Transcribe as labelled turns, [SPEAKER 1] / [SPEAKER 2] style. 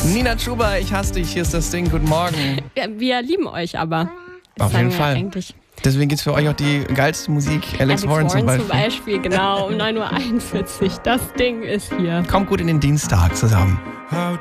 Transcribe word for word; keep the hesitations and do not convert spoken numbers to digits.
[SPEAKER 1] Nina Chuba, ich hasse dich, hier ist das Ding, guten Morgen.
[SPEAKER 2] Ja, wir lieben euch aber. Das
[SPEAKER 1] Auf jeden
[SPEAKER 2] sagen wir
[SPEAKER 1] Fall.
[SPEAKER 2] Eigentlich.
[SPEAKER 1] Deswegen gibt's für euch auch die geilste Musik, Alex,
[SPEAKER 2] Alex
[SPEAKER 1] Warren, zum Beispiel.
[SPEAKER 2] zum Beispiel, genau, um neun Uhr einundvierzig. Das Ding ist hier.
[SPEAKER 1] Kommt gut in den Dienstag zusammen.
[SPEAKER 3] How